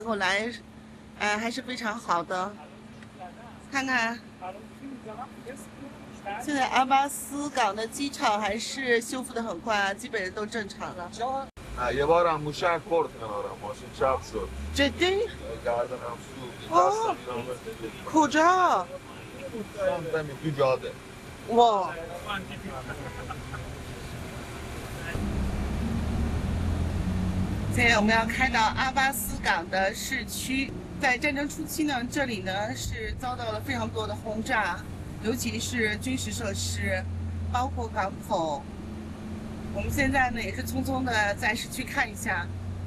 后来，还是非常好的。看看，现在阿巴斯港的机场还是修复的很快啊，基本上都正常了。 یه بارم موشک خورد کنارم ماشین چپ شد جدی؟ گردنم سوخت آه. کجا؟ زمین تو جاده 哇！现在我们要开到阿巴斯港的市区。在战争初期呢，这里呢是遭到了非常多的轰炸，尤其是军事设施，包括港口。我们现在呢也是匆匆的在市区看一下。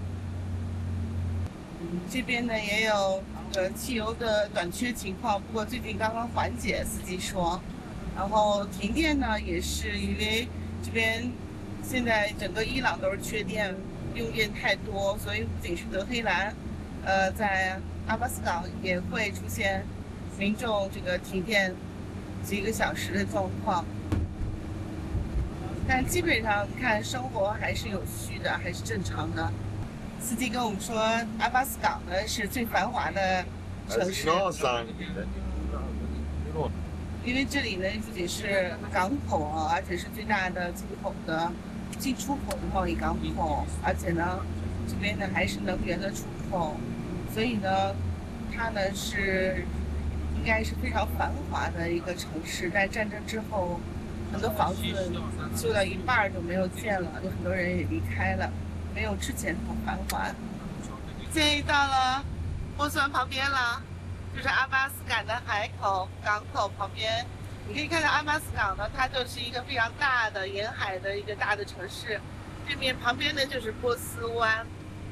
这边呢也有汽油的短缺情况，不过最近刚刚缓解，司机说。然后停电呢也是因为这边现在整个伊朗都是缺电，用电太多，所以不仅是德黑兰，在阿巴斯港也会出现民众这个停电几个小时的状况。但基本上看生活还是有序的，还是正常的。司机跟我们说，阿巴斯港呢是最繁华的城市，因为这里呢不仅是港口啊，而且是最大的进出口的贸易港口，而且呢这边呢还是能源的出口，所以呢它呢是应该是非常繁华的一个城市。在战争之后，很多房子修到一半就没有见了，有很多人也离开了，没有之前那么繁华。现在到了波斯湾旁边了，就是阿巴斯港的港口旁边。你可以看到阿巴斯港呢，它就是一个非常大的沿海的一个大的城市。这边旁边呢就是波斯湾。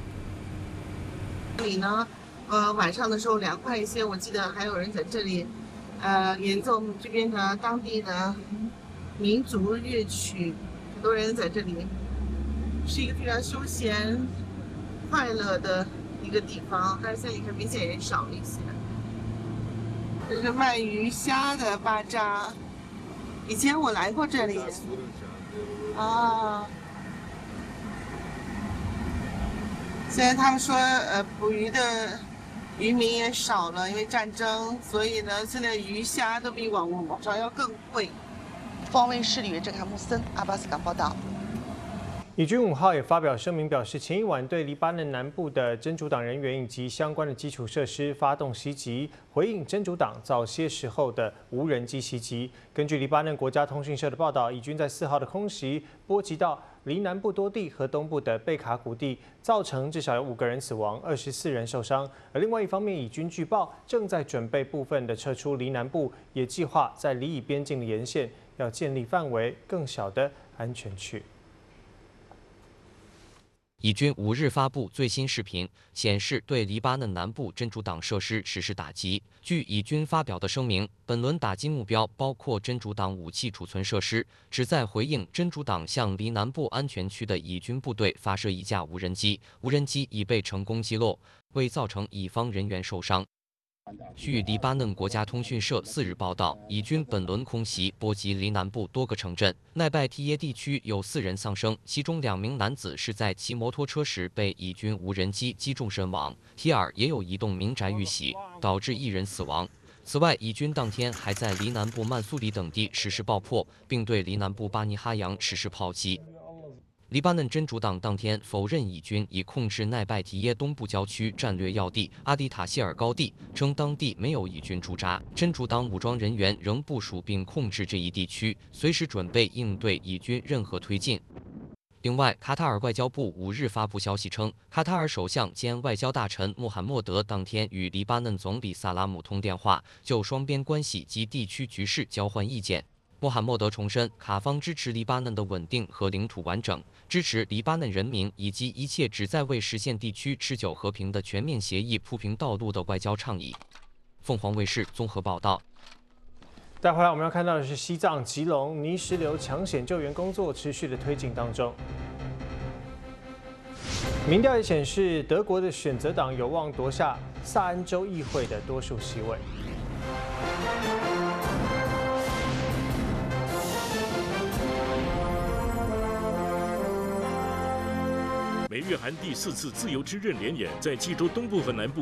这里呢，晚上的时候凉快一些，我记得还有人在这里，演奏这边的当地的民族乐曲，很多人在这里，是一个非常休闲、快乐的一个地方。但是现在你看，明显人少了一些。这是卖鱼虾的巴扎，以前我来过这里。啊，现在他们说，捕鱼的渔民也少了，因为战争，所以呢，现在鱼虾都比网上要更贵。方卫视里郑凯木森阿巴斯港报道。 以军5号也发表声明，表示前一晚对黎巴嫩南部的真主党人员以及相关的基础设施发动袭击，回应真主党早些时候的无人机袭击。根据黎巴嫩国家通讯社的报道，以军在4号的空袭波及到离南部多地和东部的贝卡谷地，造成至少有5个人死亡，24人受伤。而另外一方面，以军据报正在准备部分的撤出离南部，也计划在离以边境的沿线要建立范围更小的安全区。 以军5日发布最新视频，显示对黎巴嫩南部真主党设施实施打击。据以军发表的声明，本轮打击目标包括真主党武器储存设施，旨在回应真主党向离南部安全区的以军部队发射一架无人机，无人机已被成功击落，未造成以方人员受伤。据黎巴嫩国家通讯社4日报道，以军本轮空袭波及离南部多个城镇，奈拜提耶地区有4人丧生，其中2名男子是在骑摩托车时被以军无人机击中身亡。提尔也有一栋民宅遇袭，导致1人死亡。此外，以军当天还在离南部曼苏里等地实施爆破，并对离南部巴尼哈扬实施炮击。黎巴嫩真主党当天否认以军已控制奈拜提耶东部郊区战略要地阿迪塔希尔高地，称当地没有以军驻扎。真主党武装人员仍部署并控制这一地区，随时准备应对以军任何推进。另外，卡塔尔外交部5日发布消息称，卡塔尔首相兼外交大臣穆罕默德当天与黎巴嫩总理萨拉姆通电话，就双边关系及地区局势交换意见。穆罕默德重申，卡方支持黎巴嫩的稳定和领土完整，支持黎巴嫩人民以及一切旨在为实现地区持久和平的全面协议铺平道路的外交倡议。凤凰卫视综合报道。 带回来我们要看到的是西藏吉隆泥石流抢险救援工作持续的推进当中。民调也显示，德国的选择党有望夺下萨恩州议会的多数席位。 美日韩第4次自由之刃联演在济州东部和南部